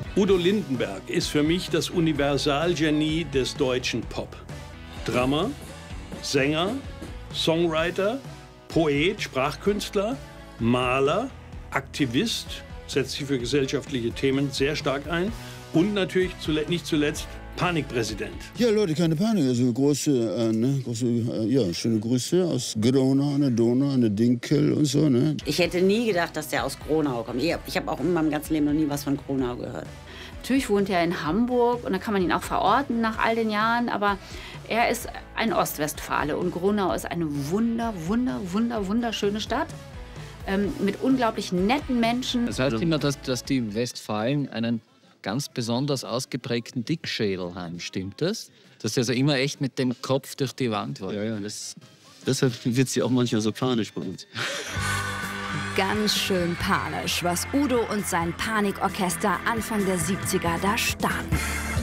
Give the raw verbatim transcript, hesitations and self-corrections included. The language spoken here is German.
Udo Lindenberg ist für mich das Universalgenie des deutschen Pop. Drummer, Sänger, Songwriter, Poet, Sprachkünstler, Maler, Aktivist, setzt sich für gesellschaftliche Themen sehr stark ein und natürlich zuletzt, nicht zuletzt Panikpräsident. Ja, Leute, keine Panik. Also große, äh, ne, große äh, ja, schöne Grüße aus Gronau, an der Donau, an der Dinkel und so. Ne? Ich hätte nie gedacht, dass der aus Gronau kommt. Ich habe auch in meinem ganzen Leben noch nie was von Gronau gehört. Natürlich wohnt er in Hamburg und da kann man ihn auch verorten nach all den Jahren, aber er ist ein Ostwestfale und Gronau ist eine wunder, wunder, wunder, wunderschöne Stadt ähm, mit unglaublich netten Menschen. Das heißt immer, dass, dass die Westfalen einen ganz besonders ausgeprägten Dickschädel haben, stimmt das? Dass sie also immer echt mit dem Kopf durch die Wand wollen. Ja, ja, das, deshalb wird sie auch manchmal so panisch bei uns. Ganz schön panisch, was Udo und sein Panikorchester Anfang der siebziger da starten.